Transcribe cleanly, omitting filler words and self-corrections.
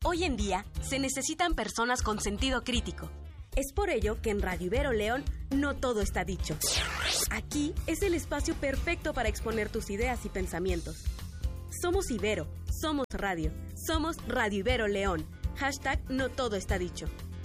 Hoy en día, se necesitan personas con sentido crítico. Es por ello que en Radio Ibero León no todo está dicho. Aquí es el espacio perfecto para exponer tus ideas y pensamientos. Somos Ibero, somos radio, somos Radio Ibero León. #no todo está dicho.